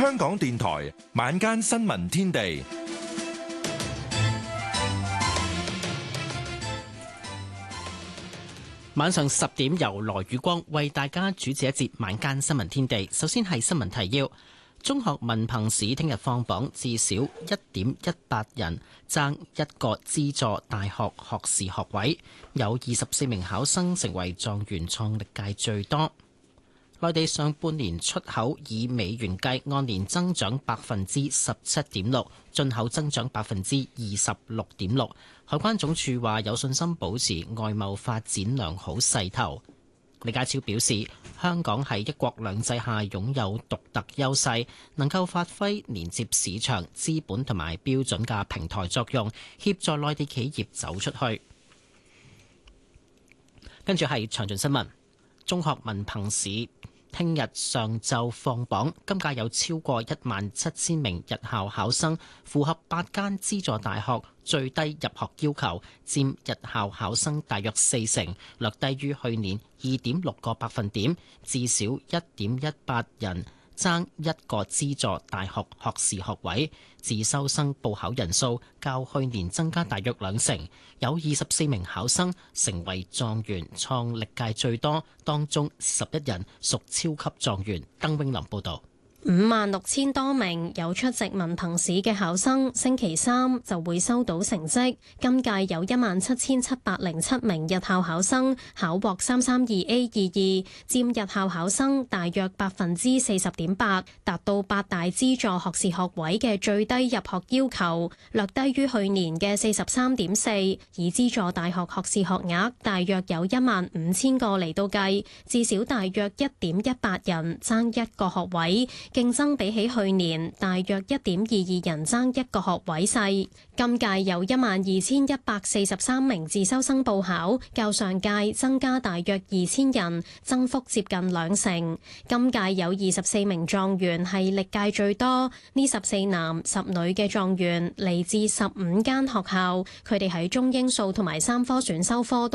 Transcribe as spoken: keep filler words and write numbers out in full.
香港電台晚間新聞天地， 晚上十點由羅宇光為大家主持一節晚間新聞天地。首先係新聞提要：中學文憑試聽日放榜，至少一點一八人爭一個資助大學學士學位，有二十四名考生成為狀元，創歷屆最多。內地上半年出口以美元計按年增長百分之十七點六，進口增長百分之二十六點六。海關總署話有信心保持外貿發展良好勢頭。李家超表示，香港喺一國兩制下擁有獨特優勢，能夠發揮連接市場、資本同埋標準嘅平台作用，協助內地企業走出去。跟住係詳盡新聞，中學文憑試聽日上晝放榜，今屆有超過一萬七千名日校考生，符合八間資助大學最低入學要求，佔日校考生大約四成，略低於去年二點六個百分點，至少一點一八人爭一個資助大學學士學位。自修生報考人數較去年增加大約兩成，有二十四名考生成為狀元，創歷屆最多，當中十一人屬超級狀元。鄧永林報導。 五萬六千多名有出席文憑試嘅考生，星期三就會收到成績。今屆有一萬七千七百零七名日校考生考獲三三二 A 二二，佔日校考生大約百分之四十點八，達到八大資助學士學位嘅最低入學要求，略低於去年嘅四十三點四。以資助大學學士學額大約有一萬五千個嚟到計，至少大約一點一八人爭一個學位。競爭比起去年大約一點二二人爭一個學位細。今屆有一萬二千一百四十三名自修生報考，較上屆增加大約二千人，增幅接近兩成。今屆有二十四名狀元，係歷屆最多。呢十四男十女嘅狀元嚟自十五間學校，佢哋喺中英數同埋三科選修科都